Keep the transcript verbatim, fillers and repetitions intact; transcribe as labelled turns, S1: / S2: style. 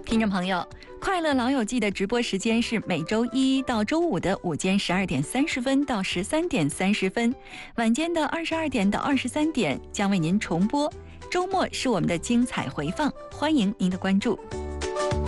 S1: 听众朋友，快乐老友记的直播时间是每周一到周五的午间十二点三十分到十三点三十分，晚间的二十二点到二十三点将为您重播。周末是我们的精彩回放，欢迎您的关注。